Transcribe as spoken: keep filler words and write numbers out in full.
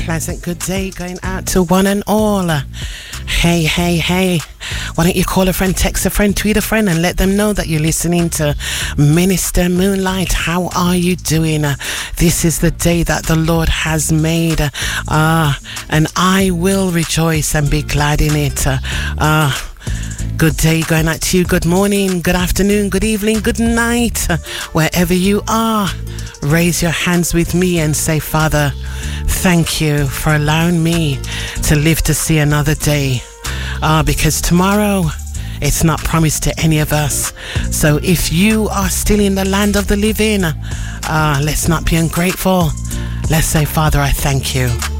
pleasant good day going out to one and all. Hey, hey, hey. Why don't you call a friend, text a friend, tweet a friend, and let them know that you're listening to Minister Moonlight. How are you doing? Uh, this is the day that the Lord has made. Uh, and I will rejoice and be glad in it. Uh, uh, Good day going out to you. Good morning, good afternoon, good evening, good night. Wherever you are, raise your hands with me and say, Father, thank you for allowing me to live to see another day. Uh, because tomorrow, it's not promised to any of us. So if you are still in the land of the living, uh, let's not be ungrateful. Let's say, Father, I thank you.